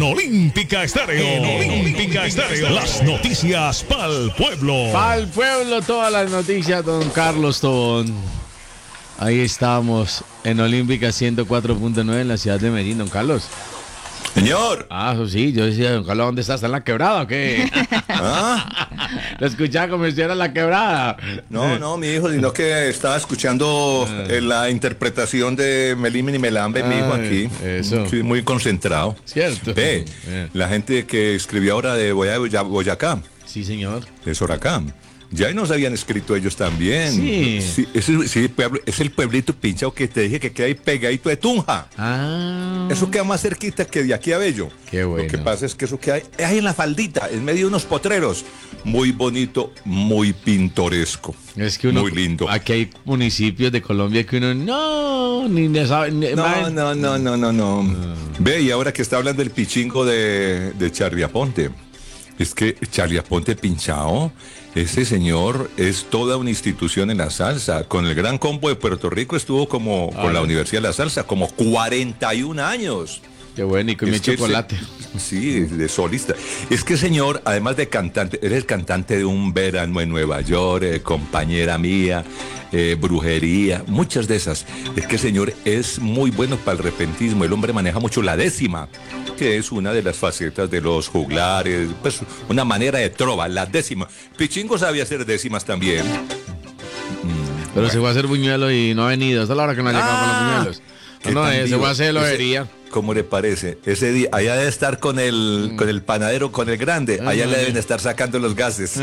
Olímpica Estéreo. Las noticias pa'l pueblo. Pa'l pueblo, todas las noticias, don Carlos Tobón. Ahí estamos en Olímpica 104.9 en la ciudad de Medellín, don Carlos. Señor. Sí, yo decía, don Carlos, ¿dónde está? ¿Está en la quebrada o qué? Lo escuchaba como si estuviera en la quebrada. No, mi hijo, sino que estaba escuchando la interpretación de Melín y Melambe, mi hijo aquí. Eso. Sí, muy concentrado. Cierto. Ve, la gente que escribió ahora de Boyacá. Sí, señor. De Soracá. Ya nos habían escrito ellos también. Sí. Es el pueblito pinchado que te dije que queda ahí pegadito de Tunja. Eso queda más cerquita que de aquí a Bello. Qué bueno. Lo que pasa es que eso queda ahí en la faldita, en medio de unos potreros. Muy bonito, muy pintoresco. Es que uno, muy lindo. Aquí hay municipios de Colombia que uno ni sabe. No. Ve, y ahora que está hablando el pichingo de Charlie Aponte. Es que Charlie Aponte pinchado, ese señor es toda una institución en la salsa. Con el Gran Combo de Puerto Rico estuvo con la Universidad de la Salsa, como 41 años. Qué bueno, y con mi chocolate. Sí, de solista. Es que señor, además de cantante, eres el cantante de Un Verano en Nueva York, Compañera Mía, Brujería, muchas de esas. Es que señor es muy bueno para el repentismo. El hombre maneja mucho la décima, que es una de las facetas de los juglares, pues una manera de trova, la décima. Pichingo sabía hacer décimas también. Pero se fue a hacer buñuelo y no ha venido. Esta es la hora que no ha llegado con los buñuelos. Se fue a hacer lojería. ¿Cómo le parece? Ese día, allá debe estar con el panadero, con el grande. Allá le deben estar sacando los gases.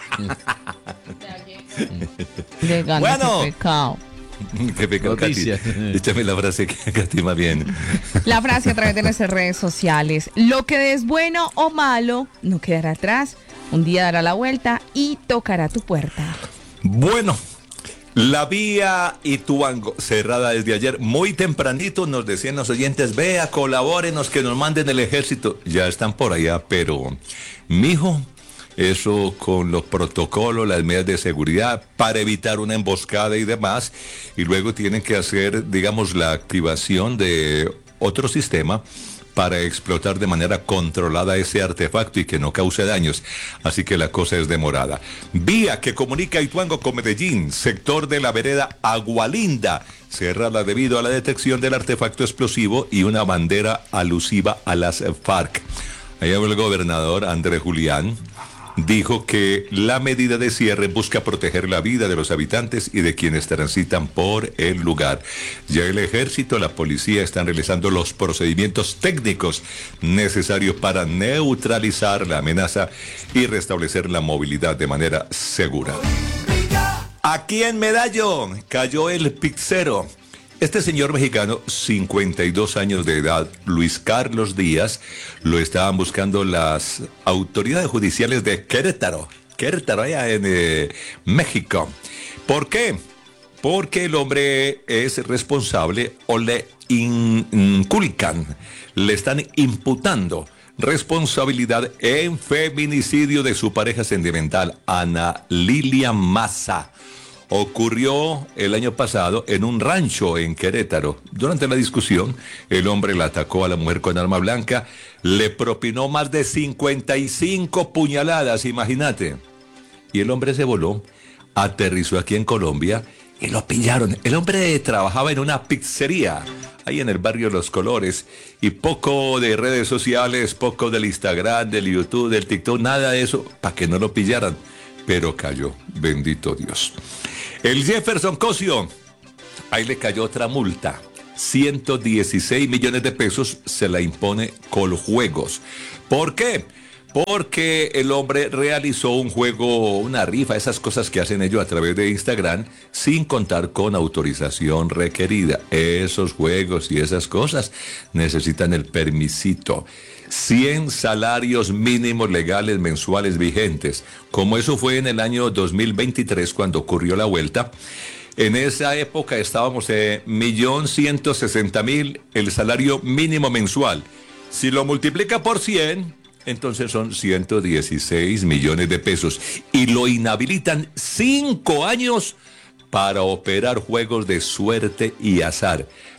Bueno. Qué pecado, Katy. Échame la frase, Katy, más bien. La frase a través de nuestras redes sociales. Lo que es bueno o malo no quedará atrás. Un día dará la vuelta y tocará tu puerta. Bueno. La vía Ituango, cerrada desde ayer, muy tempranito, nos decían los oyentes, vea, colabórenos, que nos manden el ejército. Ya están por allá, pero, mijo, eso con los protocolos, las medidas de seguridad, para evitar una emboscada y demás, y luego tienen que hacer, digamos, la activación de otro sistema para explotar de manera controlada ese artefacto y que no cause daños. Así que la cosa es demorada. Vía que comunica Ituango con Medellín, sector de la vereda Agualinda, cerrada debido a la detección del artefacto explosivo y una bandera alusiva a las FARC. Allá el gobernador Andrés Julián dijo que la medida de cierre busca proteger la vida de los habitantes y de quienes transitan por el lugar. Ya el ejército, la policía están realizando los procedimientos técnicos necesarios para neutralizar la amenaza y restablecer la movilidad de manera segura. Aquí en Medallo cayó el pizzero. Este señor mexicano, 52 años de edad, Luis Carlos Díaz, lo estaban buscando las autoridades judiciales de Querétaro, allá en México. ¿Por qué? Porque el hombre es responsable o le inculcan, le están imputando responsabilidad en feminicidio de su pareja sentimental, Ana Lilia Maza. Ocurrió el año pasado en un rancho en Querétaro. Durante la discusión, el hombre la atacó a la mujer con arma blanca, le propinó más de 55 puñaladas, imagínate. Y el hombre se voló, aterrizó aquí en Colombia y lo pillaron. El hombre trabajaba en una pizzería, ahí en el barrio Los Colores, y poco de redes sociales, poco del Instagram, del YouTube, del TikTok, nada de eso, para que no lo pillaran. Pero cayó, bendito Dios. El Jefferson Cosio, ahí le cayó otra multa, 116 millones de pesos se la impone Coljuegos. ¿Por qué? Porque el hombre realizó un juego, una rifa, esas cosas que hacen ellos a través de Instagram, sin contar con autorización requerida. Esos juegos y esas cosas necesitan el permisito. 100 salarios mínimos legales mensuales vigentes. Como eso fue en el año 2023 cuando ocurrió la vuelta. En esa época estábamos en 1.160.000 el salario mínimo mensual. Si lo multiplica por 100, entonces son 116 millones de pesos. Y lo inhabilitan 5 años para operar juegos de suerte y azar.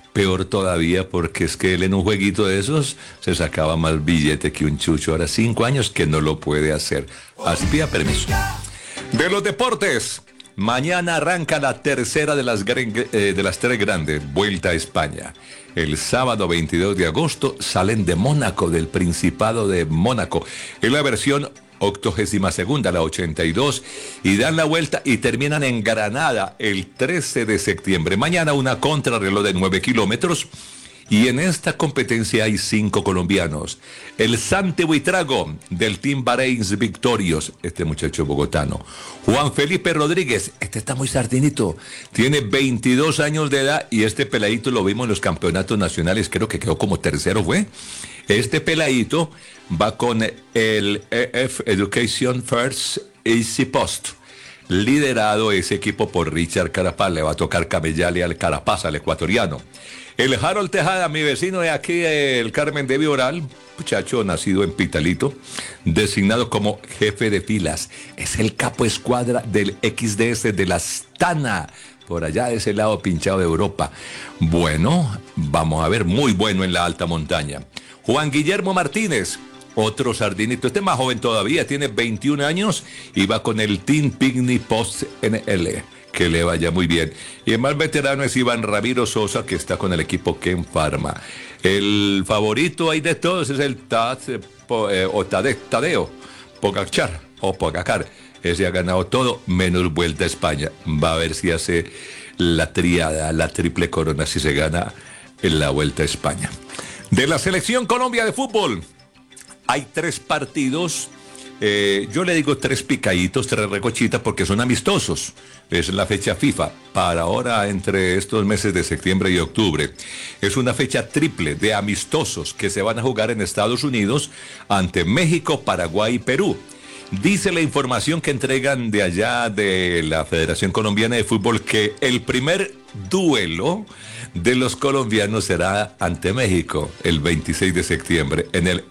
peor todavía, porque es que él en un jueguito de esos se sacaba más billete que un chucho. Ahora 5 años que no lo puede hacer. Así pida permiso. De los deportes, mañana arranca la tercera de las 3 grandes, Vuelta a España. El sábado 22 de agosto salen de Mónaco, del Principado de Mónaco, en la versión 82ª, la 82, y dan la vuelta y terminan en Granada el 13 de septiembre. Mañana una contrarreloj de 9 kilómetros. Y en esta competencia hay 5 colombianos. El Santi Buitrago, del Team Bahrein Victorious, este muchacho bogotano. Juan Felipe Rodríguez, este está muy sardinito. Tiene 22 años de edad y este peladito lo vimos en los campeonatos nacionales, creo que quedó como tercero, ¿fue? Este peladito va con el EF Education First Easy Post. Liderado ese equipo por Richard Carapaz. Le va a tocar camellarle al Carapaz, al ecuatoriano. El Harold Tejada, mi vecino de aquí, el Carmen de Vioral, muchacho nacido en Pitalito, designado como jefe de filas. Es el capo escuadra del XDS de la Astana, por allá de ese lado pinchado de Europa. Bueno, vamos a ver, muy bueno en la alta montaña. Juan Guillermo Martínez, otro sardinito, este más joven todavía, tiene 21 años y va con el Team Picnic Post NL. Que le vaya muy bien. Y el más veterano es Iván Ramiro Sosa, que está con el equipo Ken Pharma. El favorito ahí de todos es el Tadeo Pogacar. Ese ha ganado todo menos Vuelta a España. Va a ver si hace la triada, la triple corona, si se gana en la Vuelta a España. De la Selección Colombia de fútbol, hay 3 partidos. Yo le digo 3 picaditos, 3 recochitas, porque son amistosos. Es la fecha FIFA para ahora, entre estos meses de septiembre y octubre. Es una fecha triple de amistosos que se van a jugar en Estados Unidos ante México, Paraguay y Perú. Dice la información que entregan de allá de la Federación Colombiana de Fútbol que el primer duelo de los colombianos será ante México el 26 de septiembre en el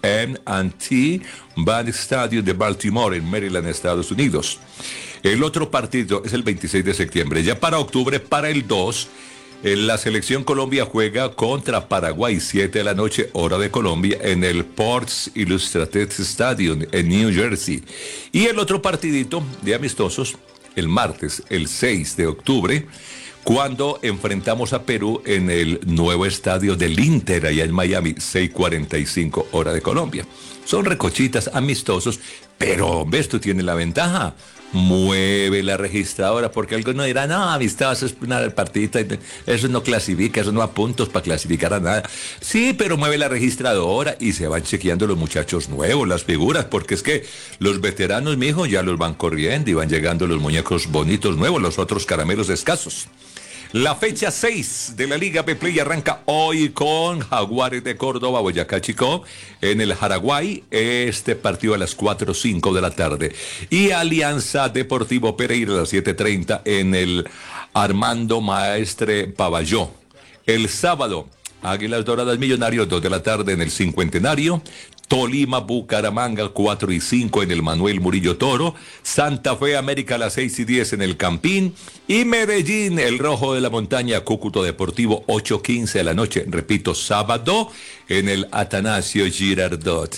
M&T Bank Stadium de Baltimore, en Maryland, Estados Unidos. El otro partido es el 26 de septiembre. Ya para octubre, para el 2, la Selección Colombia juega contra Paraguay, 7 de la noche, hora de Colombia, en el Sports Illustrated Stadium en New Jersey. Y el otro partidito de amistosos, el martes, el 6 de octubre, cuando enfrentamos a Perú en el nuevo estadio del Inter, allá en Miami, 6:45 hora de Colombia. Son recochitas amistosos, pero, ¿ves? Tú tienes la ventaja. Mueve la registradora, porque algunos dirán, no, amistosos, es una partidita, eso no clasifica, eso no da puntos para clasificar a nada. Sí, pero mueve la registradora y se van chequeando los muchachos nuevos, las figuras, porque es que los veteranos, mijo, ya los van corriendo y van llegando los muñecos bonitos nuevos, los otros caramelos escasos. La fecha 6 de la Liga Betplay arranca hoy con Jaguares de Córdoba, Boyacá Chicó, en el Jaraguay, este partido a las 4:05 de la tarde. Y Alianza Deportivo Pereira a las 7:30 en el Armando Maestre Pavalló. El sábado, Águilas Doradas Millonarios, 2 de la tarde en el Cincuentenario. Tolima, Bucaramanga, 4:05 en el Manuel Murillo Toro. Santa Fe, América a las 6:10 en el Campín. Y Medellín, el Rojo de la Montaña, Cúcuta Deportivo, 8:15 de la noche. Repito, sábado en el Atanasio Girardot.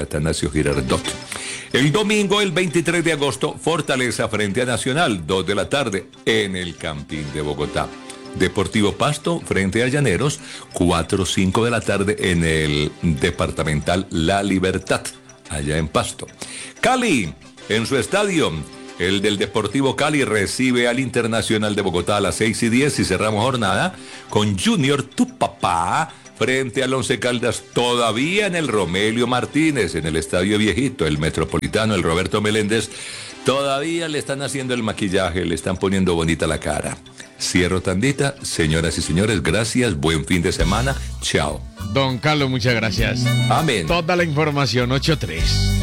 El domingo, el 23 de agosto, Fortaleza frente a Nacional, 2 de la tarde en el Campín de Bogotá. Deportivo Pasto frente a Llaneros, 4:05 de la tarde en el Departamental La Libertad, allá en Pasto. Cali, en su estadio, el del Deportivo Cali recibe al Internacional de Bogotá a las 6:10 y cerramos jornada con Junior Tupapá frente al Once Caldas, todavía en el Romelio Martínez, en el Estadio Viejito, el Metropolitano, el Roberto Meléndez. Todavía le están haciendo el maquillaje, le están poniendo bonita la cara. Cierro tandita, señoras y señores, gracias, buen fin de semana, chao. Don Carlos, muchas gracias. Amén. Toda la información, 8:03.